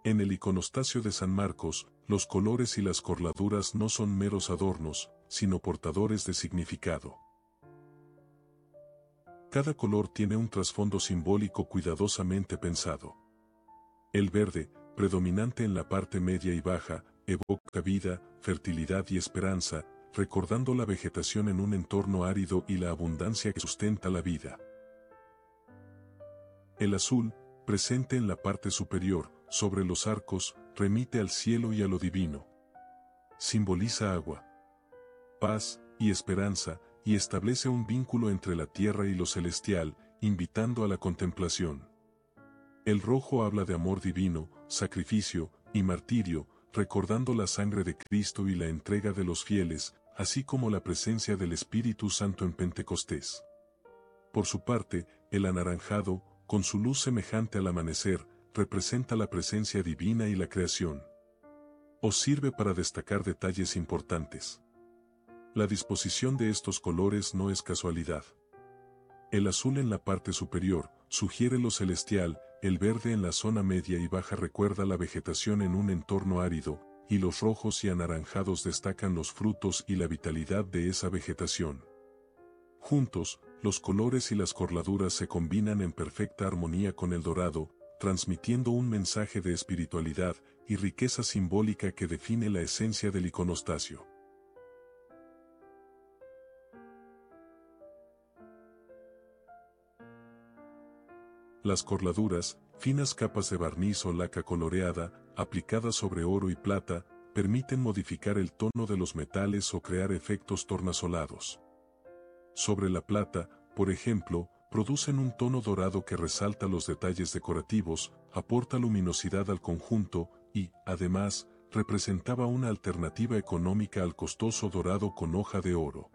En el iconostasio de San Marcos, los colores y las corladuras no son meros adornos, sino portadores de significado. Cada color tiene un trasfondo simbólico cuidadosamente pensado. El verde, predominante en la parte media y baja, evoca vida, fertilidad y esperanza, recordando la vegetación en un entorno árido y la abundancia que sustenta la vida. El azul, presente en la parte superior, sobre los arcos, remite al cielo y a lo divino. Simboliza agua, paz y esperanza, y establece un vínculo entre la tierra y lo celestial, invitando a la contemplación. El rojo habla de amor divino, sacrificio y martirio, recordando la sangre de Cristo y la entrega de los fieles, así como la presencia del Espíritu Santo en Pentecostés. Por su parte, el anaranjado, con su luz semejante al amanecer, representa la presencia divina y la creación. Os sirve para destacar detalles importantes. La disposición de estos colores no es casualidad. El azul en la parte superior sugiere lo celestial, el verde en la zona media y baja recuerda la vegetación en un entorno árido, y los rojos y anaranjados destacan los frutos y la vitalidad de esa vegetación. Juntos, los colores y las corladuras se combinan en perfecta armonía con el dorado, transmitiendo un mensaje de espiritualidad y riqueza simbólica que define la esencia del iconostasio. Las corladuras, finas capas de barniz o laca coloreada, aplicadas sobre oro y plata, permiten modificar el tono de los metales o crear efectos tornasolados. Sobre la plata, por ejemplo, producen un tono dorado que resalta los detalles decorativos, aporta luminosidad al conjunto y, además, representaba una alternativa económica al costoso dorado con hoja de oro.